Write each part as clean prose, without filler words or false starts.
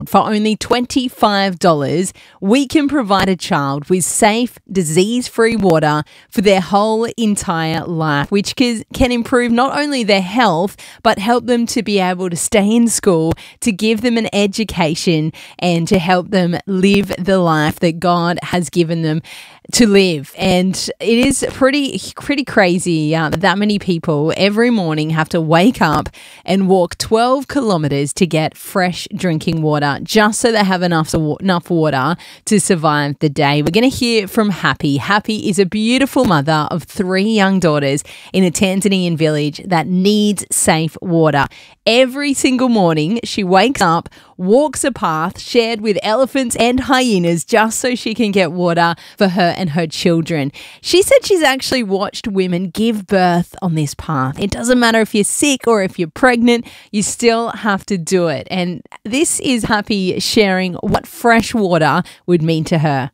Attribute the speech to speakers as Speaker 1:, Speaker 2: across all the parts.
Speaker 1: For only $25, we can provide a child with safe, disease-free water for their whole entire life, which can improve not only their health, but help them to be able to stay in school, to give them an education, and to help them live the life that God has given them to live. And it is pretty crazy that many people every morning have to wake up and walk 12 kilometers to get fresh drinking water just so they have enough water to survive the day. We're going to hear from Happy. Happy is a beautiful mother of 3 young daughters in a Tanzanian village that needs safe water. Every single morning she wakes up, walks a path shared with elephants and hyenas just so she can get water for her and her children. She said she's actually watched women give birth on this path. It doesn't matter if you're sick or if you're pregnant, you still have to do it. And this is Happy sharing what fresh water would mean to her.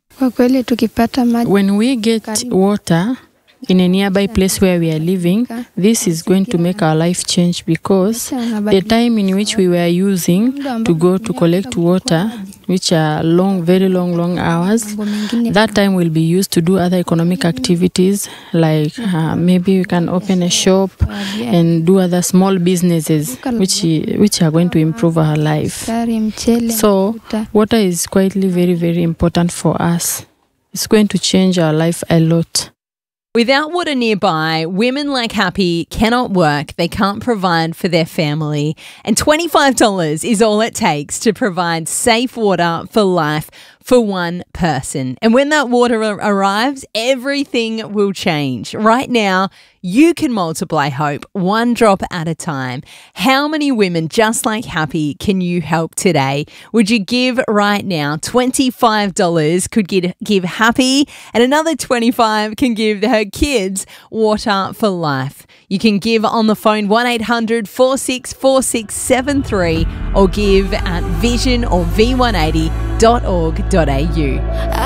Speaker 2: When we get water in a nearby place where we are living, this is going to make our life change, because the time in which we were using to go to collect water, which are very long hours, that time will be used to do other economic activities, like maybe we can open a shop and do other small businesses which are going to improve our life. So water is quietly very important for us. It's going to change our life a lot.
Speaker 1: Without water nearby, women like Happy cannot work, they can't provide for their family, and $25 is all it takes to provide safe water for life for one person. And when that water arrives, everything will change. Right now, you can multiply hope one drop at a time. How many women just like Happy can you help today? Would you give right now? $25 could give Happy, and another $25 can give her kids water for life. You can give on the phone 1-800-464673 or give at vision or v180.org.au.